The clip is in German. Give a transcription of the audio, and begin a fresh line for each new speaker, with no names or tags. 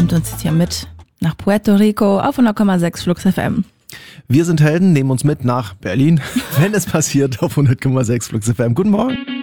nimmt uns jetzt hier mit nach Puerto Rico auf 100,6 Flux FM.
Wir sind Helden, nehmen uns mit nach Berlin, wenn es passiert, auf 100,6 Flux FM. Guten Morgen.